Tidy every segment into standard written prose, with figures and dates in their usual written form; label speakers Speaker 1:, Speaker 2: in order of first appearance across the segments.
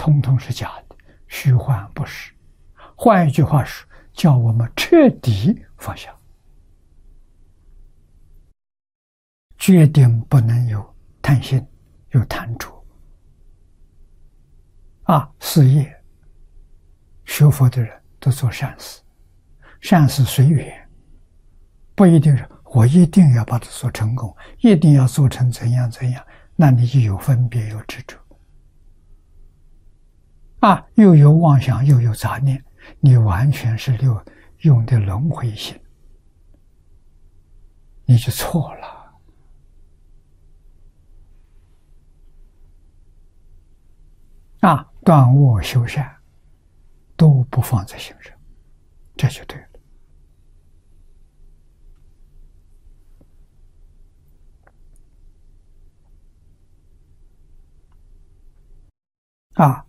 Speaker 1: 通通是假的，虚幻不实。换一句话说，叫我们彻底放下，决定不能有贪心，有贪着。事业学佛的人都做善事，善事随缘，不一定是我一定要把它做成功，一定要做成怎样怎样，那你就有分别，有执着，又有妄想，又有杂念，你完全是用的轮回心，你就错了。断恶修善都不放在心上，这就对了。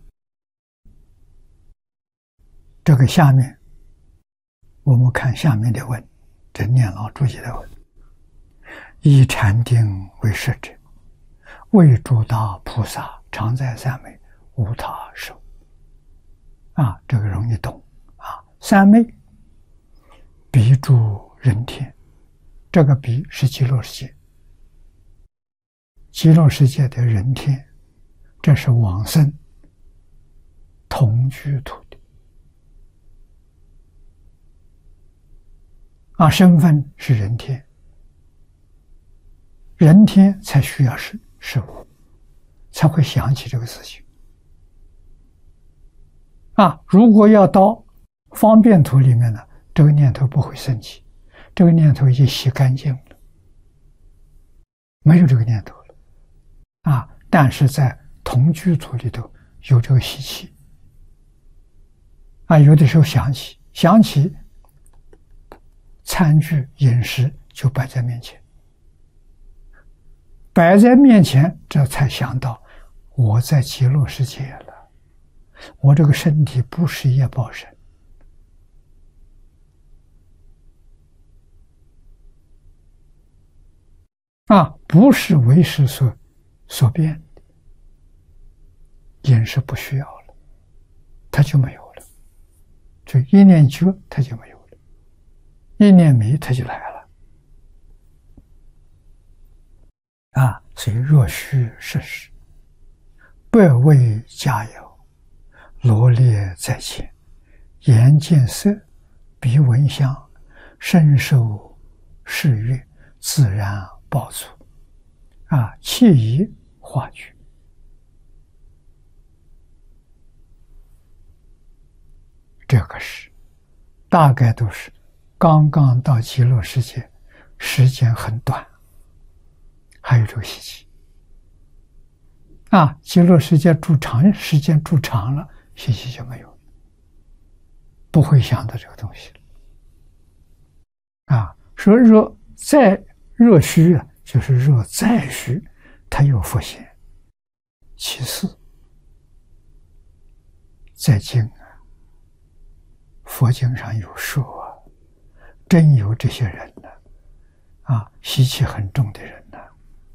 Speaker 1: 这个下面我们看下面的问，这念老注解的问：以禅定为摄者，为诸大菩萨常在三昧，无他受。这个容易懂。三昧比诸人天，这个比是极乐世界，极乐世界的人天，这是往生同居土地。身份是人天，人天才需要事物，才会想起这个事情。如果要到方便土里面呢，这个念头不会升起，这个念头已经洗干净了，没有这个念头了。但是在同居土里头有这个习气。有的时候想起餐具饮食就摆在面前，这才想到我在极乐世界了，我这个身体不是业报身。不是为识所变的，饮食不需要了，它就没有了。就一念觉，它就没有了；一念迷，它就来了。所以若虚实实，百味佳肴，罗列在前，眼见色，鼻闻香，身受视乐，自然饱足。气宜化具。这个是大概都是刚刚到极乐世界，时间很短，还有这个习气。极乐世界时间住长了，习气就没有了，不会想到这个东西了。说若再若虚就是若再虚，它有复现。其次，在经佛经上有说，真有这些人呢，习气很重的人呢，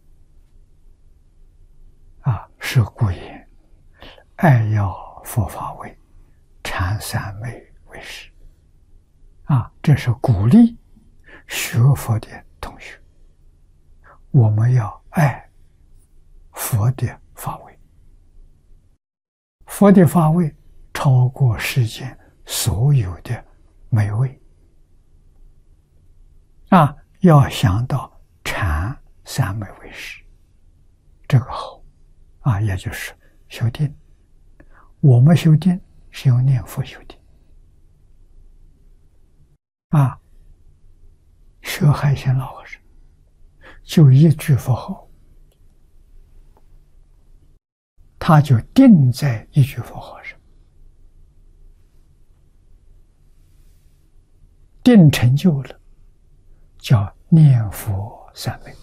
Speaker 1: 是故言爱要佛法位，禅三昧为师。这是鼓励学佛的同学，我们要爱佛的法位，佛的法位超过世间所有的美味。要想到禅三昧为师，这个好也就是修定。我们修定是用念佛修定。学海鲜老和尚就一句佛号，他就定在一句佛号上，定成就了，叫念佛三昧。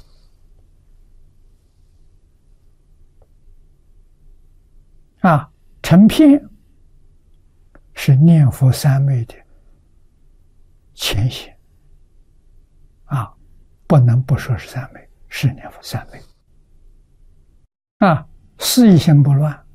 Speaker 1: 成片是念佛三昧的前显。不能不说是三昧，是念佛三昧。四意心不乱，